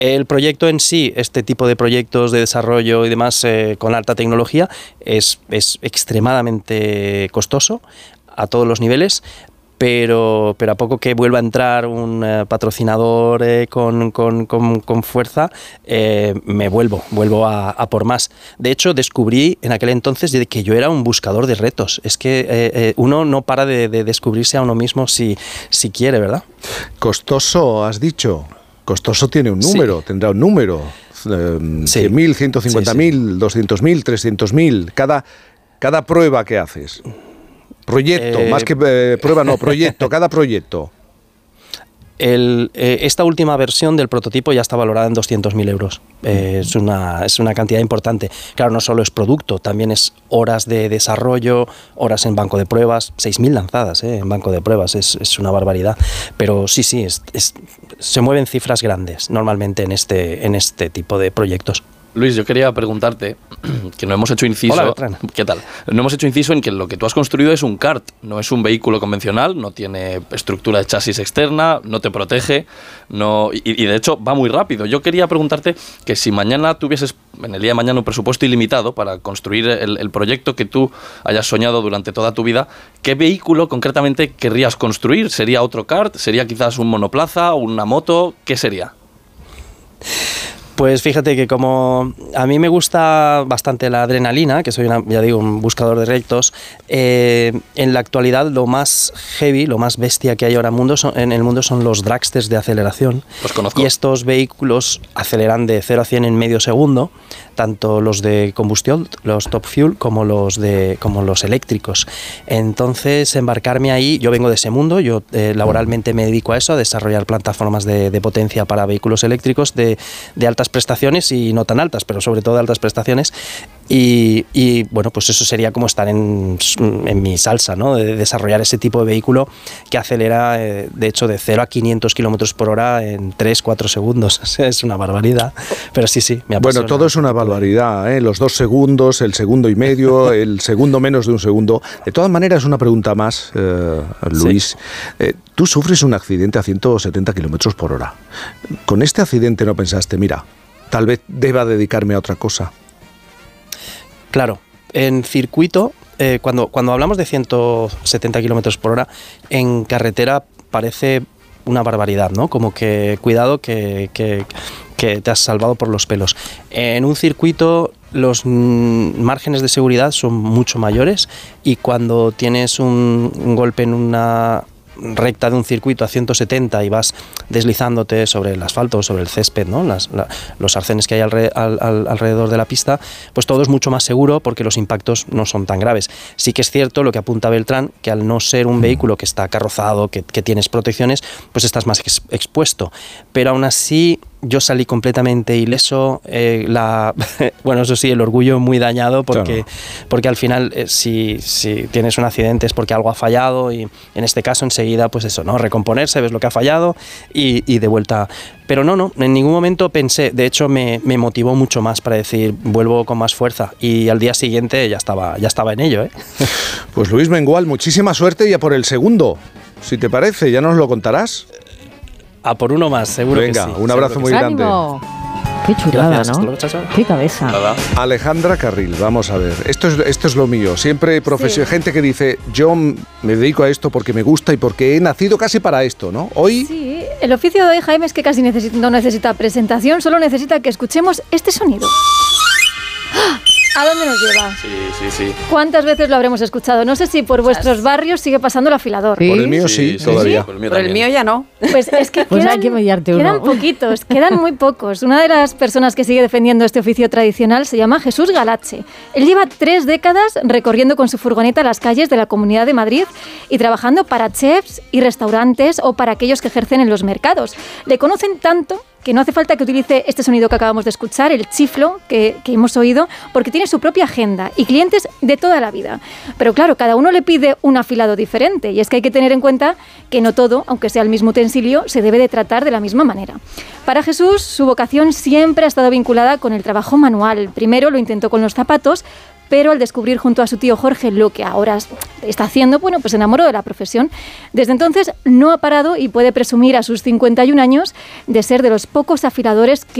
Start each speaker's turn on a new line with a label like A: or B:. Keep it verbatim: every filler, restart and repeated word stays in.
A: El proyecto en sí, este tipo de proyectos de desarrollo y demás eh, con alta tecnología, es, es extremadamente costoso a todos los niveles, pero, pero a poco que vuelva a entrar un eh, patrocinador eh, con, con, con, con fuerza, eh, me vuelvo, vuelvo a, a por más. De hecho, descubrí en aquel entonces de que yo era un buscador de retos. Es que eh, eh, uno no para de, de descubrirse a uno mismo si, si quiere, ¿verdad?
B: Costoso, has dicho. Costoso tiene un número, sí. Tendrá un número, eh, sí. cien mil, ciento cincuenta mil, sí, sí. doscientos mil, trescientos mil, cada, cada prueba que haces. Proyecto, eh, más que eh, prueba, no, proyecto, cada proyecto.
A: El, eh, esta última versión del prototipo ya está valorada en doscientos mil euros. Eh, es, una, es una cantidad importante. Claro, no solo es producto, también es horas de desarrollo, horas en banco de pruebas, seis mil lanzadas eh, en banco de pruebas, es, es una barbaridad. Pero sí, sí, es, es, se mueven cifras grandes normalmente en este, en este tipo de proyectos.
C: Luis, yo quería preguntarte, que no hemos hecho inciso...
A: Hola, Bertrán.
C: ¿Qué tal? No hemos hecho inciso en que lo que tú has construido es un kart, no es un vehículo convencional, no tiene estructura de chasis externa, no te protege, no y, y de hecho va muy rápido. Yo quería preguntarte que si mañana tuvieses, en el día de mañana, un presupuesto ilimitado para construir el, el proyecto que tú hayas soñado durante toda tu vida, ¿qué vehículo concretamente querrías construir? ¿Sería otro kart? ¿Sería quizás un monoplaza? ¿Una moto? ¿Qué sería?
A: Pues fíjate que como a mí me gusta bastante la adrenalina, que soy una, ya digo, un buscador de retos, eh, en la actualidad lo más heavy, lo más bestia que hay ahora en el mundo son, en el mundo son los dragsters de aceleración.
C: Los conozco.
A: Y estos vehículos aceleran de cero a cien en medio segundo, tanto los de combustión, los top fuel, como los, de, como los eléctricos. Entonces, embarcarme ahí, yo vengo de ese mundo, yo eh, laboralmente me dedico a eso, a desarrollar plataformas de, de potencia para vehículos eléctricos de, de altas prestaciones y no tan altas, pero sobre todo de altas prestaciones. Y, y bueno, pues eso sería como estar en, en mi salsa, ¿no? De desarrollar ese tipo de vehículo que acelera, eh, de hecho, de cero a quinientos kilómetros por hora en tres cuatro segundos. Es una barbaridad, pero sí, sí, me apasiona.
B: Bueno, todo es una barbaridad, ¿eh? Los dos segundos, el segundo y medio, el segundo menos de un segundo. De todas maneras, una pregunta más, eh, Luis. Sí. Eh, tú sufres un accidente a ciento setenta kilómetros por hora. ¿Con este accidente no pensaste, mira, tal vez deba dedicarme a otra cosa?
A: Claro, en circuito, eh, cuando, cuando hablamos de ciento setenta kilómetros por hora, en carretera parece una barbaridad, ¿no? Como que cuidado que, que, que te has salvado por los pelos. En un circuito los mm, márgenes de seguridad son mucho mayores y cuando tienes un, un golpe en una recta de un circuito a ciento setenta y vas deslizándote sobre el asfalto, sobre el césped, ¿no? Las, la, los arcenes que hay alre, al, al, alrededor de la pista, pues todo es mucho más seguro porque los impactos no son tan graves. Sí que es cierto lo que apunta Beltrán, que al no ser un vehículo que está carrozado, que, que tienes protecciones, pues estás más ex, expuesto. Pero aún así yo salí completamente ileso, eh, la, bueno, eso sí, el orgullo muy dañado porque, claro. porque al final eh, si, si tienes un accidente es porque algo ha fallado y en este caso enseguida pues eso, ¿no? Recomponerse, ves lo que ha fallado y, y de vuelta. Pero no, no, en ningún momento pensé, de hecho me, me motivó mucho más para decir vuelvo con más fuerza y al día siguiente ya estaba, ya estaba en ello, ¿eh?
B: Pues Luis Mengual, muchísima suerte y a por el segundo, si te parece, ya nos lo contarás.
A: A por uno más, seguro.
B: Venga,
A: que sí.
B: Un abrazo muy grande.
D: ¡Ánimo! Qué chulada, ¿no? Qué cabeza.
C: Nada.
B: Alejandra Carril, vamos a ver. Esto es, esto es lo mío. Siempre profesión, sí. Gente que dice, yo me dedico a esto porque me gusta y porque he nacido casi para esto, ¿no? Hoy...
E: Sí, el oficio de hoy, Jaime, es que casi necesita, no necesita presentación, solo necesita que escuchemos este sonido. ¿A dónde nos lleva?
C: Sí, sí, sí.
E: ¿Cuántas veces lo habremos escuchado? No sé si por vuestros barrios sigue pasando el afilador.
B: ¿Sí? Por el mío sí, sí todavía.
F: ¿Sí? Por el mío, por el mío ya no.
E: Pues es que
D: pues
E: quedan,
D: hay que mediarte uno.
E: Quedan poquitos, quedan muy pocos. Una de las personas que sigue defendiendo este oficio tradicional se llama Jesús Galache. Él lleva tres décadas recorriendo con su furgoneta las calles de la Comunidad de Madrid y trabajando para chefs y restaurantes o para aquellos que ejercen en los mercados. Le conocen tanto que no hace falta que utilice este sonido que acabamos de escuchar, el chiflo que, que hemos oído, porque tiene su propia agenda y clientes de toda la vida. Pero claro, cada uno le pide un afilado diferente y es que hay que tener en cuenta que no todo, aunque sea el mismo utensilio, se debe de tratar de la misma manera. Para Jesús, su vocación siempre ha estado vinculada con el trabajo manual. Primero lo intentó con los zapatos, pero al descubrir junto a su tío Jorge lo que ahora está haciendo, bueno, pues se enamoró de la profesión. Desde entonces no ha parado y puede presumir a sus cincuenta y un años de ser de los pocos afiladores que